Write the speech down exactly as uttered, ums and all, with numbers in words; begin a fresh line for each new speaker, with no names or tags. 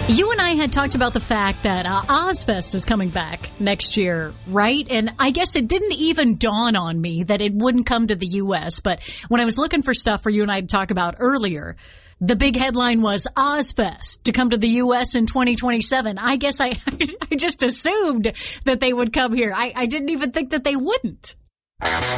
You and I had talked about the fact that uh, Ozfest is coming back next year, right? And I guess it didn't even dawn on me that it wouldn't come to the U S. But when I was looking for stuff for you and I to talk about earlier, the big headline was Ozfest to come to the U S in twenty twenty-seven. I guess I I just assumed that they would come here. I, I didn't even think that they wouldn't.